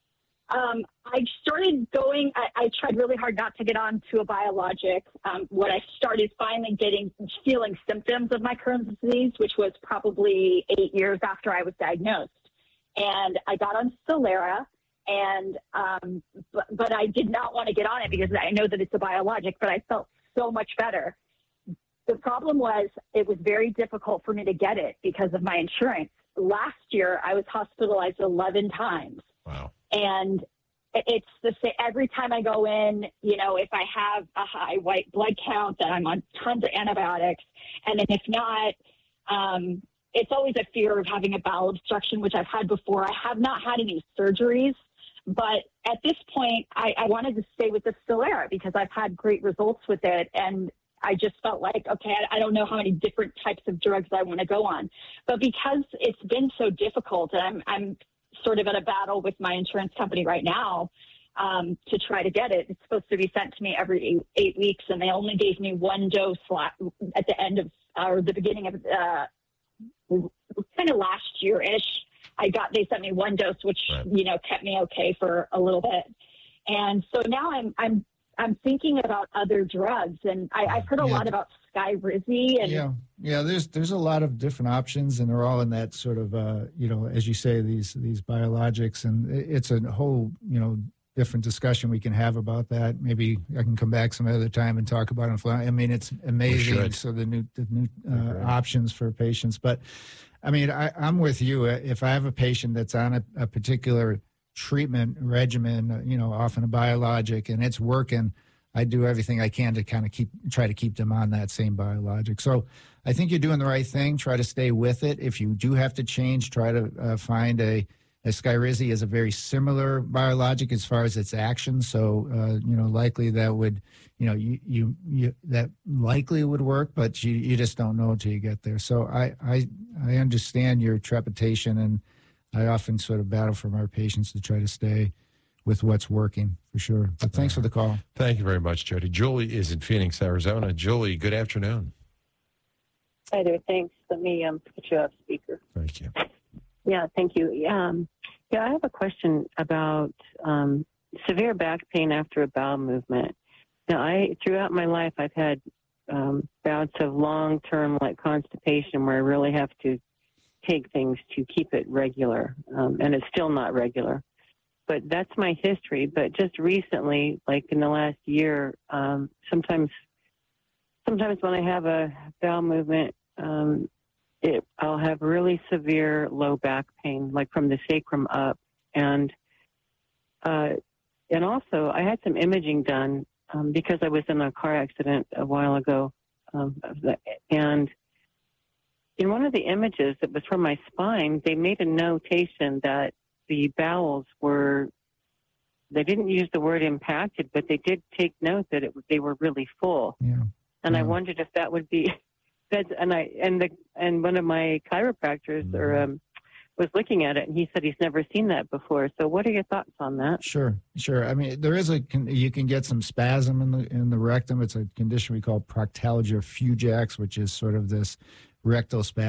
Um, I started going. I, I tried really hard not to get on to a biologic. Um, when I started finally getting feeling symptoms of my Crohn's disease, which was probably eight years after I was diagnosed, and I got on Stelara. And, um, but, but I did not want to get on it because I know that it's a biologic, but I felt so much better. The problem was it was very difficult for me to get it because of my insurance. Last year, I was hospitalized eleven times. Wow. And it's the same every time I go in, you know, if I have a high white blood count, then I'm on tons of antibiotics. And then if not, um, it's always a fear of having a bowel obstruction, which I've had before. I have not had any surgeries. But at this point, I, I wanted to stay with the Stelara because I've had great results with it. And I just felt like, okay, I, I don't know how many different types of drugs I want to go on. But because it's been so difficult, and I'm, I'm sort of at a battle with my insurance company right now um, to try to get it. It's supposed to be sent to me every eight, eight weeks, and they only gave me one dose at the end of, or the beginning of uh, kind of last year-ish. I got, they sent me one dose, which, right. you know, kept me okay for a little bit. And so now I'm, I'm, I'm thinking about other drugs, and I, I've heard a yeah. lot about Skyrizi. And yeah, yeah. There's, there's a lot of different options, and they're all in that sort of, uh, you know, as you say, these, these biologics, and it's a whole, you know, different discussion we can have about that. Maybe I can come back some other time and talk about it. I mean, it's amazing. So the new, the new uh, okay. options for patients, but. I mean, I, I'm with you. If I have a patient that's on a, a particular treatment regimen, you know, often a biologic, and it's working, I do everything I can to kind of keep, try to keep them on that same biologic. So I think you're doing the right thing. Try to stay with it. If you do have to change, try to uh, find a Skyrizi is a very similar biologic as far as its action. So, uh, you know, likely that would, you know, you, you, you that likely would work, but you, you just don't know until you get there. So I, I, I understand your trepidation, and I often sort of battle for my patients to try to stay with what's working for sure. But thanks for the call. Thank you very much, Jody. Julie is in Phoenix, Arizona. Julie, good afternoon. Hi there. Thanks. Let me um, put you off speaker. Thank you. Yeah, thank you. Um, yeah, I have a question about um, severe back pain after a bowel movement. Now, I throughout my life, I've had um, bouts of long-term like constipation where I really have to take things to keep it regular, um, and it's still not regular. But that's my history. But just recently, like in the last year, um, sometimes, sometimes when I have a bowel movement, um, It, I'll have really severe low back pain, like from the sacrum up, and uh, and also I had some imaging done um, because I was in a car accident a while ago, um, and in one of the images that was from my spine, they made a notation that the bowels were. They didn't use the word impacted, but they did take note that it, they were really full, yeah. and yeah. I wondered if that would be. That's, and I and the and one of my chiropractors mm-hmm. or um, was looking at it, and he said he's never seen that before. So, what are your thoughts on that? Sure, sure. I mean, there is a you can get some spasm in the in the rectum. It's a condition we call proctalgia fugax, which is sort of this rectal spasm.